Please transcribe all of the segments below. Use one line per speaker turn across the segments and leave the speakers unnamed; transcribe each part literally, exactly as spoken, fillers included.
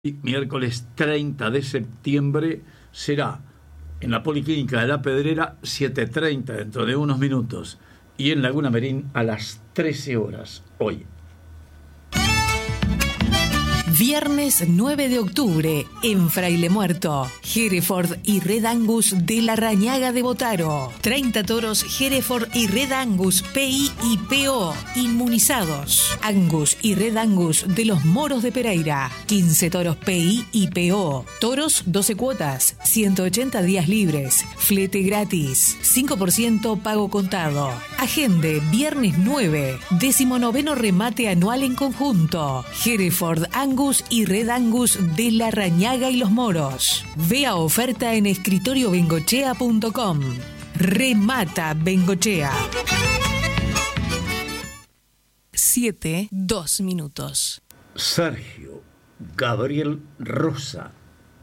Y miércoles treinta de septiembre será en la Policlínica de La Pedrera, siete treinta, dentro de unos minutos, y en Laguna Merín a las trece horas, hoy.
Viernes nueve de octubre, en Fraile Muerto, Hereford y Red Angus de la Rañaga de Botaro. treinta toros Hereford y Red Angus P I y P O, inmunizados. Angus y Red Angus de los Moros de Pereira. quince toros P I y P O. Toros doce cuotas, ciento ochenta días libres. Flete gratis, cinco por ciento pago contado. Agende, viernes nueve, decimonoveno remate anual en conjunto. Hereford Angus y Red Angus de la Rañaga y los Moros. Vea oferta en escritorio bengochea punto com. Remata Bengochea. Siete, dos minutos.
Sergio Gabriel Rosa.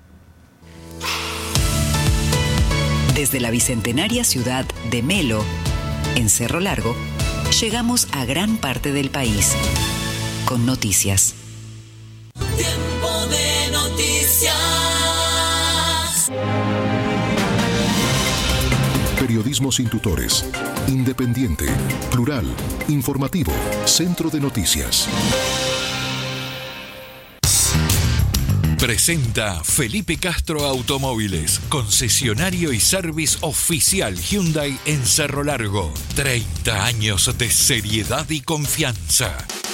Desde la bicentenaria ciudad de Melo, en Cerro Largo, llegamos a gran parte del país con noticias.
Tiempo de noticias.
Periodismo sin tutores. Independiente, plural, informativo. Centro de Noticias.
Presenta Felipe Castro Automóviles, concesionario y service oficial Hyundai en Cerro Largo. treinta años de seriedad y confianza.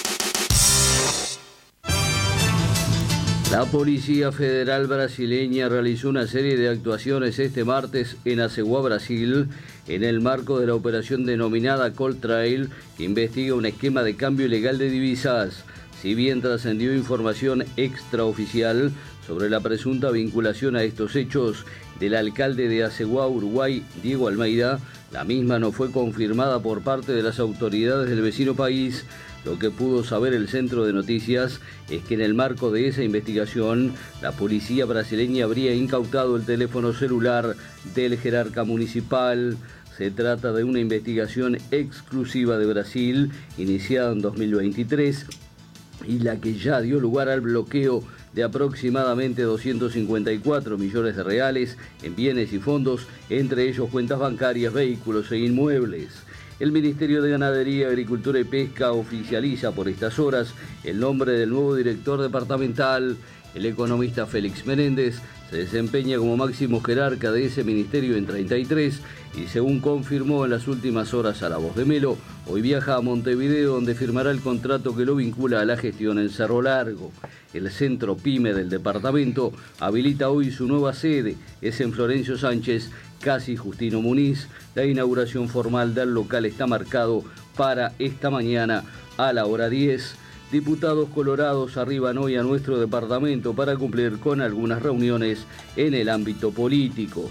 La Policía Federal brasileña realizó una serie de actuaciones este martes en Aceguá, Brasil, en el marco de la operación denominada Cold Trail, que investiga un esquema de cambio ilegal de divisas. Si bien trascendió información extraoficial sobre la presunta vinculación a estos hechos del alcalde de Aceguá, Uruguay, Diego Almeida, la misma no fue confirmada por parte de las autoridades del vecino país. Lo que pudo saber el Centro de Noticias es que en el marco de esa investigación, la policía brasileña habría incautado el teléfono celular del jerarca municipal. Se trata de una investigación exclusiva de Brasil, iniciada en dos mil veintitrés, y la que ya dio lugar al bloqueo de aproximadamente doscientos cincuenta y cuatro millones de reales en bienes y fondos, entre ellos cuentas bancarias, vehículos e inmuebles. El Ministerio de Ganadería, Agricultura y Pesca oficializa por estas horas el nombre del nuevo director departamental. El economista Félix Menéndez se desempeña como máximo jerarca de ese ministerio en treinta y tres y, según confirmó en las últimas horas a La Voz de Melo, hoy viaja a Montevideo, donde firmará el contrato que lo vincula a la gestión en Cerro Largo. El centro PYME del departamento habilita hoy su nueva sede, es en Florencio Sánchez, casi Justino Muniz. La inauguración formal del local está marcado para esta mañana a la hora diez. Diputados colorados arriban hoy a nuestro departamento para cumplir con algunas reuniones en el ámbito político.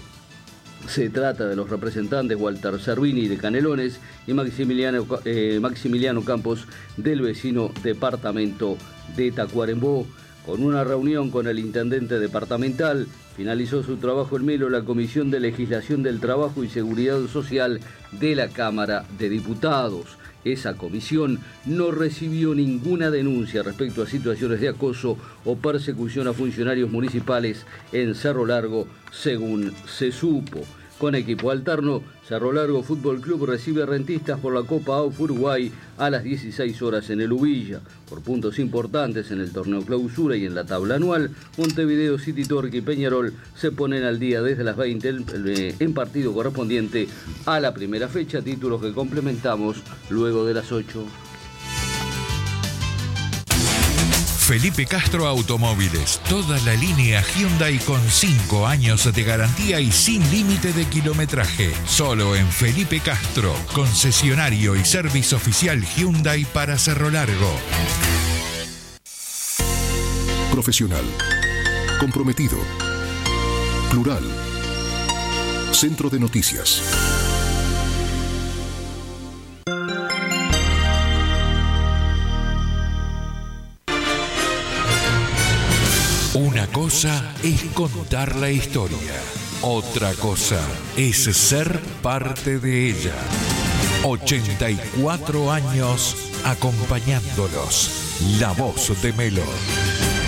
Se trata de los representantes Walter Cervini de Canelones y Maximiliano, eh, Maximiliano Campos del vecino departamento de Tacuarembó. Con una reunión con el intendente departamental, finalizó su trabajo en Melo la Comisión de Legislación del Trabajo y Seguridad Social de la Cámara de Diputados. Esa comisión no recibió ninguna denuncia respecto a situaciones de acoso o persecución a funcionarios municipales en Cerro Largo, según se supo. Con equipo alterno, Cerro Largo Fútbol Club recibe a Rentistas por la Copa A U F Uruguay a las dieciséis horas en el Ubilla. Por puntos importantes en el torneo clausura y en la tabla anual, Montevideo City Torque y Peñarol se ponen al día desde las veinte en partido correspondiente a la primera fecha, títulos que complementamos luego de las ocho.
Felipe Castro Automóviles, toda la línea Hyundai con cinco años de garantía y sin límite de kilometraje. Solo en Felipe Castro, concesionario y servicio oficial Hyundai para Cerro Largo.
Profesional. Comprometido. Plural. Centro de Noticias.
Una cosa es contar la historia, otra cosa es ser parte de ella. ochenta y cuatro años acompañándolos. La Voz de Melo.